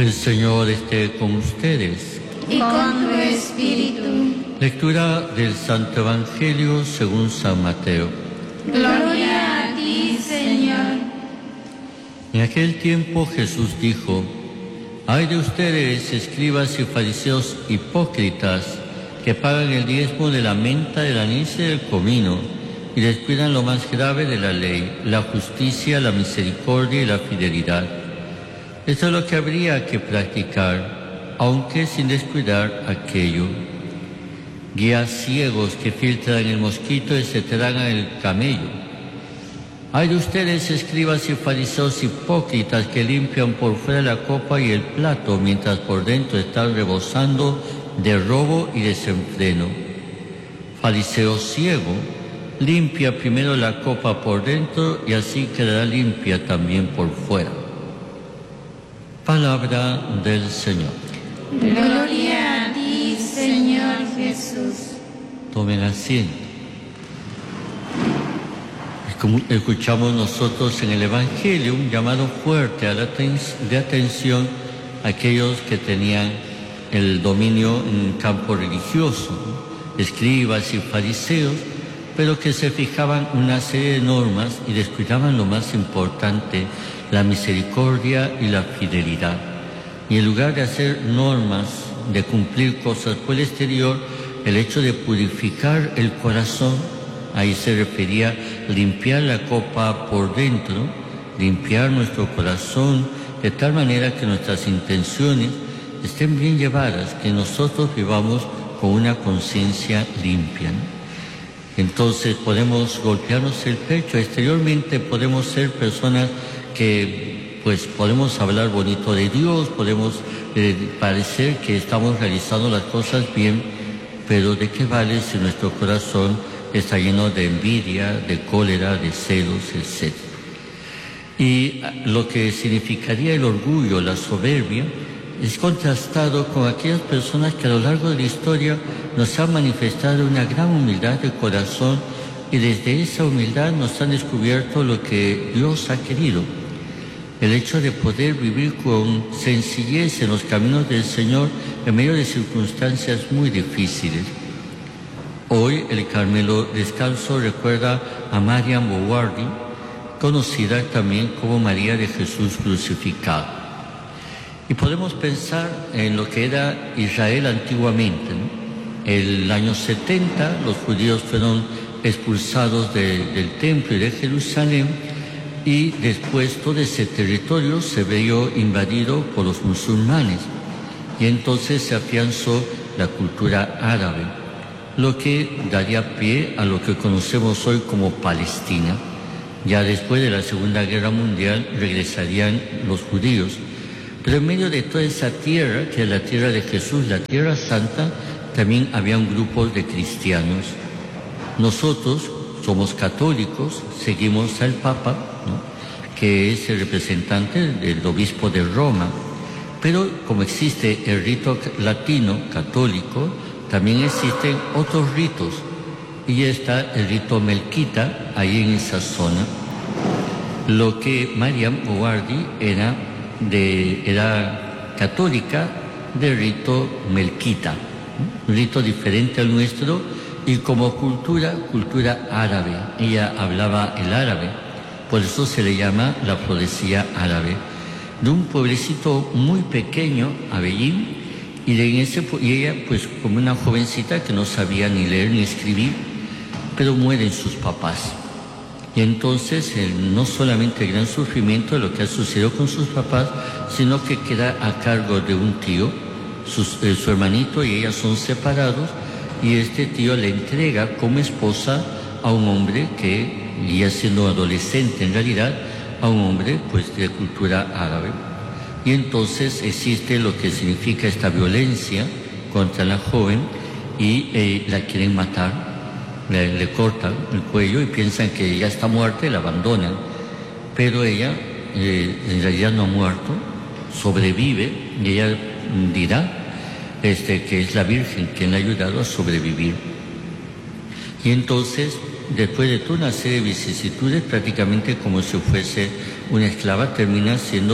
El Señor esté con ustedes. Y con tu espíritu. Lectura del Santo Evangelio según San Mateo. Gloria a ti, Señor. En aquel tiempo Jesús dijo: «Ay de ustedes, escribas y fariseos hipócritas, que pagan el diezmo de la menta, del anís y del comino, y descuidan lo más grave de la ley, la justicia, la misericordia y la fidelidad. Esto es lo que habría que practicar, aunque sin descuidar aquello. Guías ciegos que filtran el mosquito y se tragan el camello. Hay de ustedes, escribas y fariseos hipócritas, que limpian por fuera la copa y el plato, mientras por dentro están rebosando de robo y desenfreno. Fariseo ciego, limpia primero la copa por dentro y así quedará limpia también por fuera». Palabra del Señor. Gloria a ti, Señor Jesús. Tomen asiento. Como escuchamos nosotros en el Evangelio, un llamado fuerte de atención a aquellos que tenían el dominio en el campo religioso, escribas y fariseos, pero que se fijaban una serie de normas y descuidaban lo más importante, la misericordia y la fidelidad. Y en lugar de hacer normas, de cumplir cosas por el exterior, el hecho de purificar el corazón, ahí se refería a limpiar la copa por dentro, limpiar nuestro corazón, de tal manera que nuestras intenciones estén bien llevadas, que nosotros vivamos con una conciencia limpia, ¿no? Entonces podemos golpearnos el pecho, exteriormente podemos ser personas que pues podemos hablar bonito de Dios, podemos parecer que estamos realizando las cosas bien, pero ¿de qué vale si nuestro corazón está lleno de envidia, de cólera, de celos, etc.? Y lo que significaría el orgullo, la soberbia, es contrastado con aquellas personas que a lo largo de la historia nos han manifestado una gran humildad de corazón y desde esa humildad nos han descubierto lo que Dios ha querido. El hecho de poder vivir con sencillez en los caminos del Señor en medio de circunstancias muy difíciles. Hoy el Carmelo Descalzo recuerda a Mariam Bowardi, conocida también como María de Jesús crucificado. Y podemos pensar en lo que era Israel antiguamente, ¿no? El año 70 los judíos fueron expulsados del templo y de Jerusalén, y después todo ese territorio se vio invadido por los musulmanes, y entonces se afianzó la cultura árabe, lo que daría pie a lo que conocemos hoy como Palestina. Ya después de la Segunda Guerra Mundial regresarían los judíos. Pero en medio de toda esa tierra, que es la tierra de Jesús, la tierra santa, también habían grupos de cristianos. Nosotros somos católicos, seguimos al Papa, ¿no?, que es el representante del obispo de Roma. Pero como existe el rito latino católico, también existen otros ritos. Y está el rito melquita, ahí en esa zona. Lo que Mariam Bowardi era católica de rito melquita, un rito diferente al nuestro, y como cultura árabe. Ella hablaba el árabe, por eso se le llama la florecía árabe, de un pueblecito muy pequeño, Abellín, y ella pues como una jovencita que no sabía ni leer ni escribir, pero mueren sus papás. Y entonces no solamente el gran sufrimiento de lo que ha sucedido con sus papás, sino que queda a cargo de un tío, su hermanito y ella son separados, y este tío le entrega como esposa a un hombre que, ya siendo adolescente en realidad, a un hombre pues de cultura árabe. Y entonces existe lo que significa esta violencia contra la joven, y la quieren matar. Le cortan el cuello y piensan que ya está muerta y la abandonan. Pero ella en realidad no ha muerto, sobrevive, y ella dirá que es la Virgen quien le ha ayudado a sobrevivir. Y entonces, después de toda una serie de vicisitudes, prácticamente como si fuese una esclava, termina siendo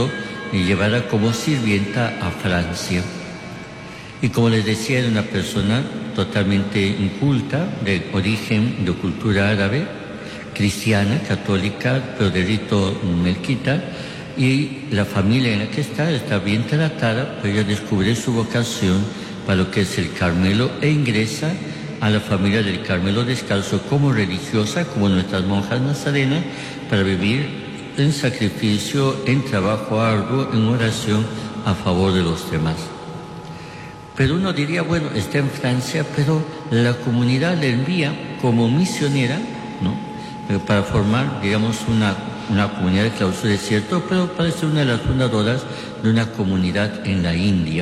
y llevara como sirvienta a Francia. Y como les decía, era una persona totalmente inculta, de origen, de cultura árabe, cristiana, católica, pero de rito melquita, y la familia en la que está bien tratada, pero ella descubre su vocación para lo que es el Carmelo e ingresa a la familia del Carmelo Descalzo como religiosa, como nuestras monjas nazarenas, para vivir en sacrificio, en trabajo arduo, en oración a favor de los demás. Pero uno diría, bueno, está en Francia, pero la comunidad le envía como misionera, ¿no?, para formar, digamos, una comunidad de clausura, es cierto, pero parece una de las fundadoras de una comunidad en la India.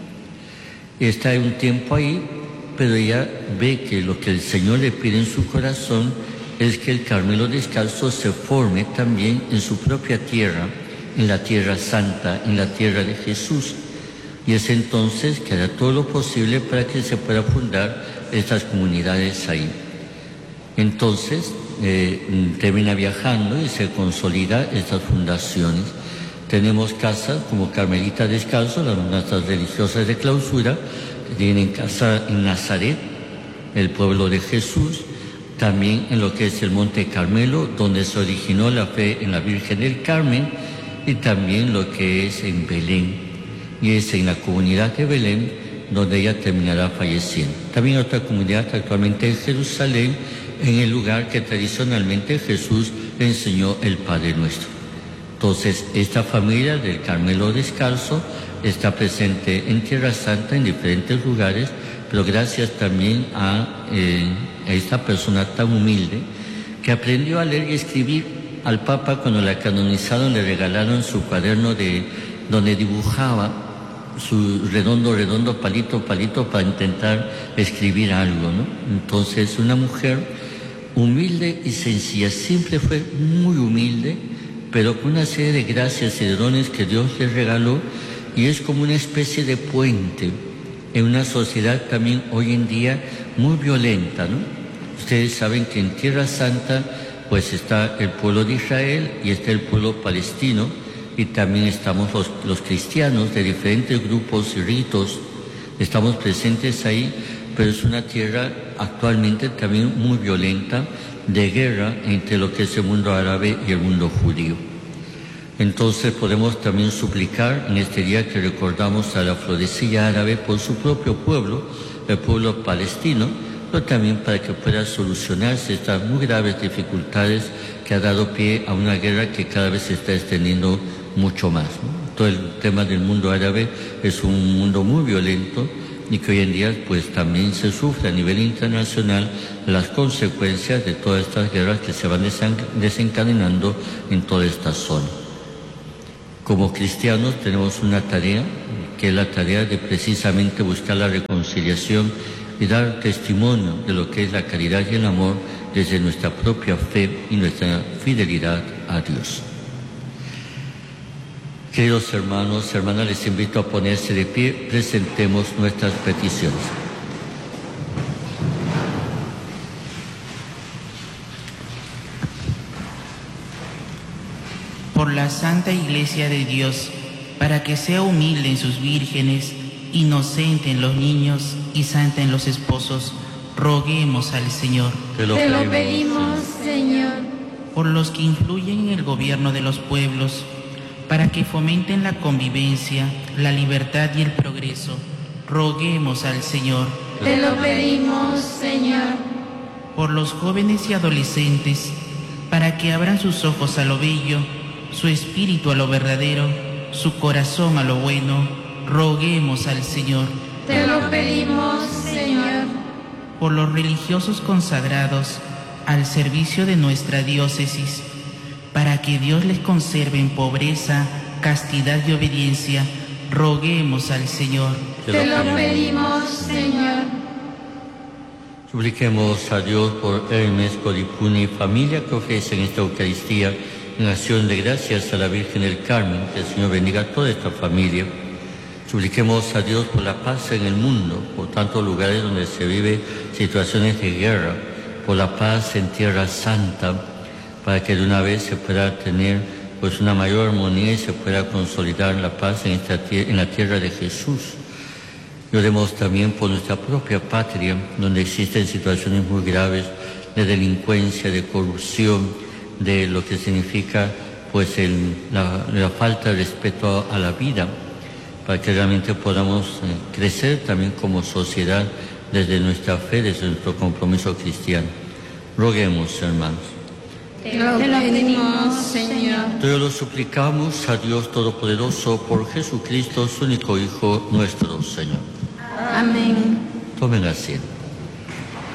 Está un tiempo ahí, pero ella ve que lo que el Señor le pide en su corazón es que el Carmelo Descalzo se forme también en su propia tierra, en la Tierra Santa, en la tierra de Jesús. Y es entonces que hará todo lo posible para que se pueda fundar estas comunidades ahí. Entonces termina viajando y se consolida estas fundaciones. Tenemos casas como Carmelita Descalzo, las nuestras religiosas de clausura, que tienen casa en Nazaret, el pueblo de Jesús, también en lo que es el Monte Carmelo, donde se originó la fe en la Virgen del Carmen, y también lo que es en Belén, y es en la comunidad de Belén donde ella terminará falleciendo. También otra comunidad actualmente en Jerusalén, en el lugar que tradicionalmente Jesús enseñó el Padre Nuestro. Entonces, esta familia del Carmelo Descalzo está presente en Tierra Santa en diferentes lugares, pero gracias también a esta persona tan humilde que aprendió a leer y escribir. Al Papa, cuando la canonizaron, le regalaron su cuaderno donde dibujaba su redondo, palito, para intentar escribir algo, ¿no? Entonces, una mujer humilde y sencilla, siempre fue muy humilde, pero con una serie de gracias y de dones que Dios le regaló, y es como una especie de puente en una sociedad también hoy en día muy violenta, ¿no? Ustedes saben que en Tierra Santa pues está el pueblo de Israel y está el pueblo palestino, y también estamos los cristianos de diferentes grupos y ritos, estamos presentes ahí, pero es una tierra actualmente también muy violenta, de guerra entre lo que es el mundo árabe y el mundo judío. Entonces podemos también suplicar en este día que recordamos a la florecilla árabe por su propio pueblo, el pueblo palestino, pero también para que pueda solucionarse estas muy graves dificultades que ha dado pie a una guerra que cada vez se está extendiendo mucho más, ¿no? Todo el tema del mundo árabe es un mundo muy violento y que hoy en día pues también se sufre a nivel internacional las consecuencias de todas estas guerras que se van desencadenando en toda esta zona. Como cristianos tenemos una tarea, que es la tarea de precisamente buscar la reconciliación y dar testimonio de lo que es la caridad y el amor desde nuestra propia fe y nuestra fidelidad a Dios. Queridos hermanos, hermanas, les invito a ponerse de pie, presentemos nuestras peticiones. Por la Santa Iglesia de Dios, para que sea humilde en sus vírgenes, inocente en los niños y santa en los esposos, roguemos al Señor. Te lo pedimos, Señor. Por los que influyen en el gobierno de los pueblos, para que fomenten la convivencia, la libertad y el progreso, roguemos al Señor. Te lo pedimos, Señor. Por los jóvenes y adolescentes, para que abran sus ojos a lo bello, su espíritu a lo verdadero, su corazón a lo bueno, roguemos al Señor. Te lo pedimos, Señor. Por los religiosos consagrados al servicio de nuestra diócesis, para que Dios les conserve en pobreza, castidad y obediencia, roguemos al Señor. Te lo pedimos, Señor. Supliquemos a Dios por Hermes, Coripuni y familia que ofrecen esta Eucaristía en acción de gracias a la Virgen del Carmen, que el Señor bendiga a toda esta familia. Supliquemos a Dios por la paz en el mundo, por tantos lugares donde se vive situaciones de guerra, por la paz en Tierra Santa, para que de una vez se pueda tener pues una mayor armonía y se pueda consolidar la paz en la tierra de Jesús. Y oremos también por nuestra propia patria, donde existen situaciones muy graves de delincuencia, de corrupción, de lo que significa pues la falta de respeto a la vida, para que realmente podamos crecer también como sociedad desde nuestra fe, desde nuestro compromiso cristiano. Roguemos, hermanos. Te lo pedimos, Señor. Te lo suplicamos a Dios Todopoderoso por Jesucristo, su único Hijo, nuestro Señor. Amén. Tomen asiento.